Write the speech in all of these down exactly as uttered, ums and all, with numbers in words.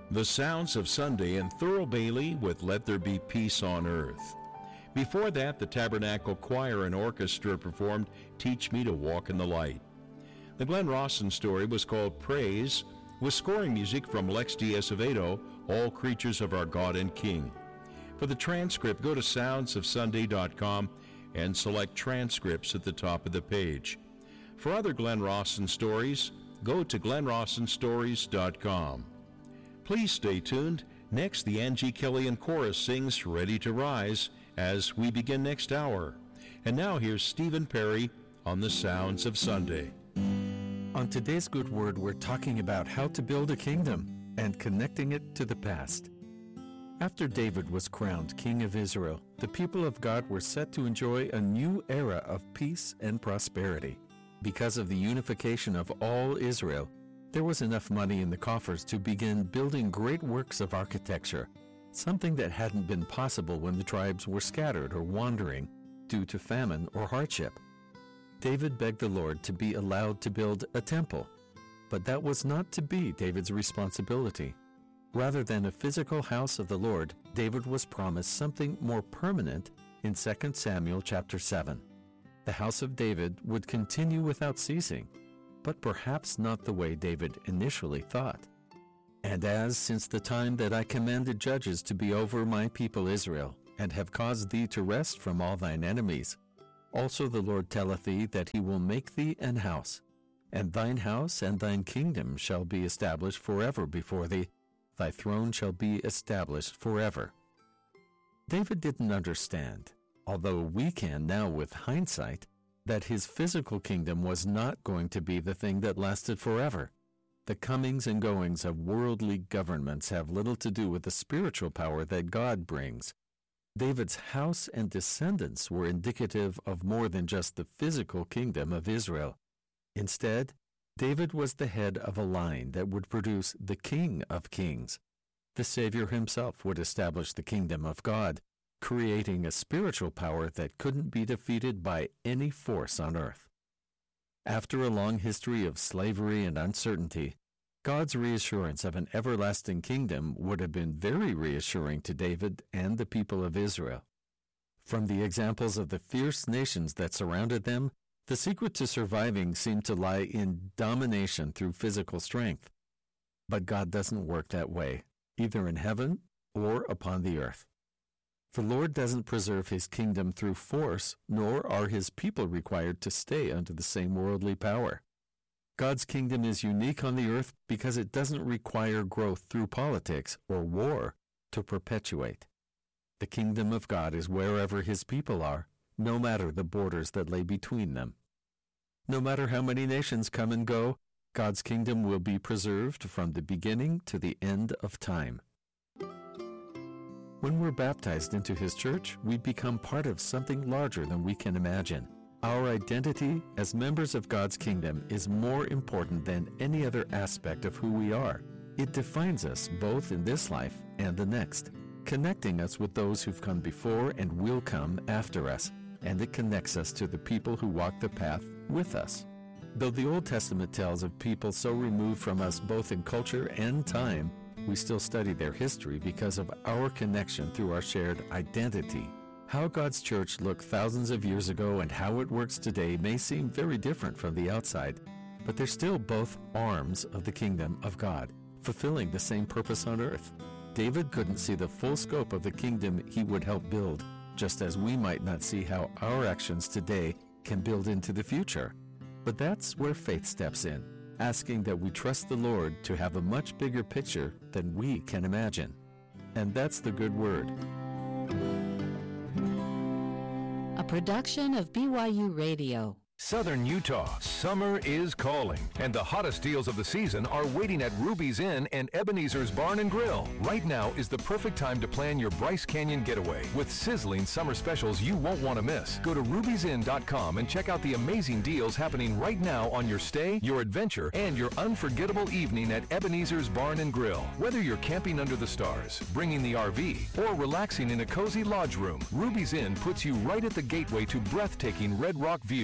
The Sounds of Sunday and Thurl Bailey with Let There Be Peace on Earth. Before that, the Tabernacle Choir and Orchestra performed Teach Me to Walk in the Light. The Glenn Rawson story was called Praise, with scoring music from Lex de Acevedo, All Creatures of Our God and King. For the transcript, go to sounds of sunday dot com and select Transcripts at the top of the page. For other Glenn Rawson stories, go to glenn rawson stories dot com. Please stay tuned. Next, the Angie Killian Chorus sings Ready to Rise as we begin next hour. And now here's Stephen Perry on the Sounds of Sunday. On today's Good Word, we're talking about how to build a kingdom and connecting it to the past. After David was crowned king of Israel, the people of God were set to enjoy a new era of peace and prosperity. Because of the unification of all Israel, there was enough money in the coffers to begin building great works of architecture, something that hadn't been possible when the tribes were scattered or wandering due to famine or hardship. David begged the Lord to be allowed to build a temple, but that was not to be David's responsibility. Rather than a physical house of the Lord, David was promised something more permanent in Second Samuel chapter seven. The house of David would continue without ceasing, but perhaps not the way David initially thought. And as since the time that I commanded judges to be over my people Israel, and have caused thee to rest from all thine enemies, also the Lord telleth thee that he will make thee an house, and thine house and thine kingdom shall be established forever before thee, thy throne shall be established forever. David didn't understand, although we can now with hindsight, that his physical kingdom was not going to be the thing that lasted forever. The comings and goings of worldly governments have little to do with the spiritual power that God brings. David's house and descendants were indicative of more than just the physical kingdom of Israel. Instead, David was the head of a line that would produce the King of Kings. The Savior himself would establish the kingdom of God, creating a spiritual power that couldn't be defeated by any force on earth. After a long history of slavery and uncertainty, God's reassurance of an everlasting kingdom would have been very reassuring to David and the people of Israel. From the examples of the fierce nations that surrounded them, the secret to surviving seemed to lie in domination through physical strength. But God doesn't work that way, either in heaven or upon the earth. The Lord doesn't preserve his kingdom through force, nor are his people required to stay under the same worldly power. God's kingdom is unique on the earth because it doesn't require growth through politics or war to perpetuate. The kingdom of God is wherever his people are, no matter the borders that lay between them. No matter how many nations come and go, God's kingdom will be preserved from the beginning to the end of time. When we're baptized into his church, we become part of something larger than we can imagine. Our identity as members of God's kingdom is more important than any other aspect of who we are. It defines us both in this life and the next, connecting us with those who've come before and will come after us, and it connects us to the people who walk the path with us. Though the Old Testament tells of people so removed from us both in culture and time, we still study their history because of our connection through our shared identity. How God's church looked thousands of years ago and how it works today may seem very different from the outside, but they're still both arms of the kingdom of God, fulfilling the same purpose on earth. David couldn't see the full scope of the kingdom he would help build, just as we might not see how our actions today can build into the future. But that's where faith steps in, asking that we trust the Lord to have a much bigger picture than we can imagine. And that's the good word. A production of B Y U Radio. Southern Utah, summer is calling, and the hottest deals of the season are waiting at Ruby's Inn and Ebenezer's Barn and Grill. Right now is the perfect time to plan your Bryce Canyon getaway with sizzling summer specials you won't want to miss. Go to rubies inn dot com and check out the amazing deals happening right now on your stay, your adventure, and your unforgettable evening at Ebenezer's Barn and Grill. Whether you're camping under the stars, bringing the R V, or relaxing in a cozy lodge room, Ruby's Inn puts you right at the gateway to breathtaking Red Rock views and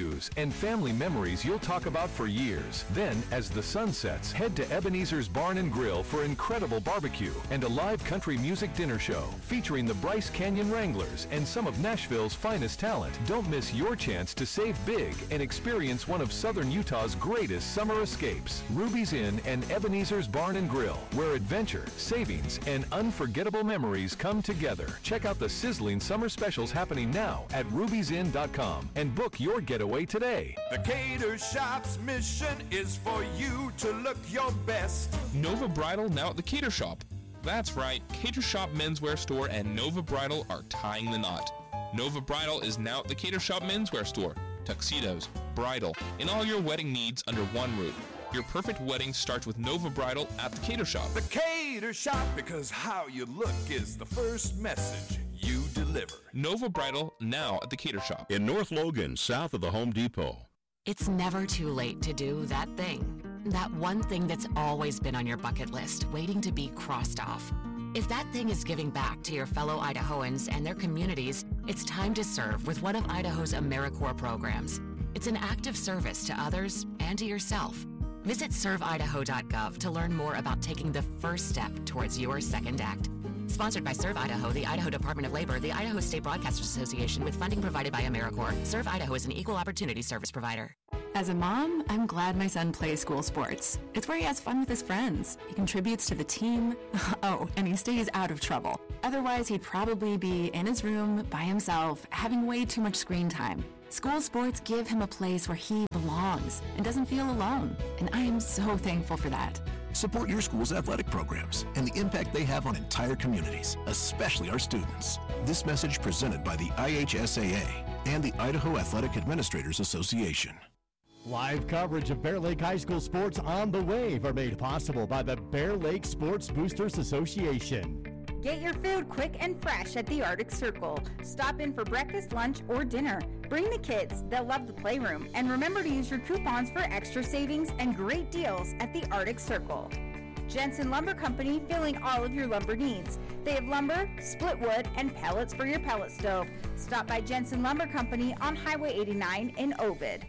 and family memories you'll talk about for years. Then, as the sun sets, head to Ebenezer's Barn and Grill for incredible barbecue and a live country music dinner show featuring the Bryce Canyon Wranglers and some of Nashville's finest talent. Don't miss your chance to save big and experience one of Southern Utah's greatest summer escapes. Ruby's Inn and Ebenezer's Barn and Grill, where adventure, savings, and unforgettable memories come together. Check out the sizzling summer specials happening now at ruby's inn dot com and book your getaway today. The Cater Shop's mission is for you to look your best. Nova Bridal now at the Cater Shop. That's right, Cater Shop Menswear Store and Nova Bridal are tying the knot. Nova Bridal is now at the Cater Shop Menswear Store. Tuxedos, bridal, and all your wedding needs under one roof. Your perfect wedding starts with Nova Bridal at the Cater Shop. The Cater Shop, because how you look is the first message you deliver. Nova Bridal now at the Cater Shop. In North Logan, south of the Home Depot. It's never too late to do that thing. That one thing that's always been on your bucket list, waiting to be crossed off. If that thing is giving back to your fellow Idahoans and their communities, it's time to serve with one of Idaho's AmeriCorps programs. It's an act of service to others and to yourself. Visit serve idaho dot gov to learn more about taking the first step towards your second act. Sponsored by Serve Idaho, the Idaho Department of Labor, the Idaho State Broadcasters Association, with funding provided by AmeriCorps. Serve Idaho is an equal opportunity service provider. As a mom, I'm glad my son plays school sports. It's where he has fun with his friends. He contributes to the team. Oh, and he stays out of trouble. Otherwise, he'd probably be in his room by himself, having way too much screen time. School sports give him a place where he belongs and doesn't feel alone. And I am so thankful for that. Support your school's athletic programs and the impact they have on entire communities, especially our students. This message presented by the I H S A A and the Idaho Athletic Administrators Association. Live coverage of Bear Lake High School sports on the Wave are made possible by the Bear Lake Sports Boosters Association. Get your food quick and fresh at the Arctic Circle. Stop in for breakfast, lunch, or dinner. Bring the kids, they'll love the playroom. And remember to use your coupons for extra savings and great deals at the Arctic Circle. Jensen Lumber Company, filling all of your lumber needs. They have lumber, split wood, and pellets for your pellet stove. Stop by Jensen Lumber Company on Highway eighty-nine in Ovid.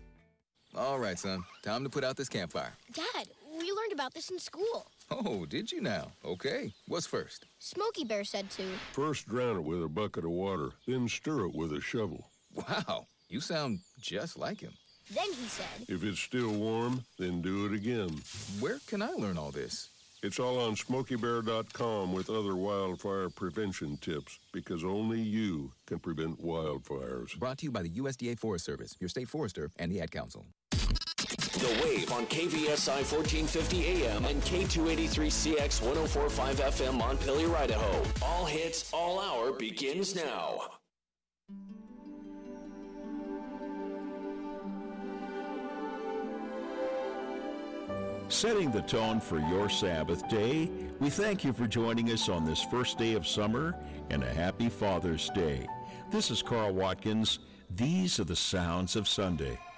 All right, son. Time to put out this campfire. Dad, we learned about this in school. Oh, did you now? Okay. What's first? Smokey Bear said to. First drown it with a bucket of water, then stir it with a shovel. Wow, you sound just like him. Then he said. If it's still warm, then do it again. Where can I learn all this? It's all on smokey bear dot com with other wildfire prevention tips, because only you can prevent wildfires. Brought to you by the U S D A Forest Service, your state forester, and the Ad Council. The Wave on K V S I fourteen fifty A M and K two eighty-three C X one oh four point five F M Montpelier, Idaho. All hits, all hour begins now. Setting the tone for your Sabbath day, we thank you for joining us on this first day of summer, and a happy Father's Day. This is Carl Watkins. These are the sounds of Sunday.